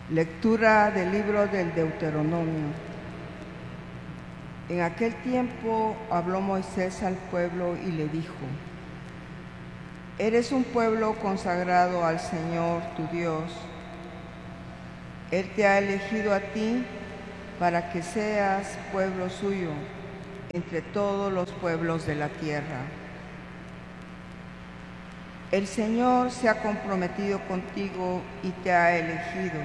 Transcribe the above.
Lectura del libro del Deuteronomio. En aquel tiempo habló Moisés al pueblo y le dijo: Eres un pueblo consagrado al Señor tu Dios. Él te ha elegido a ti para que seas pueblo suyo entre todos los pueblos de la tierra. El Señor se ha comprometido contigo y te ha elegido.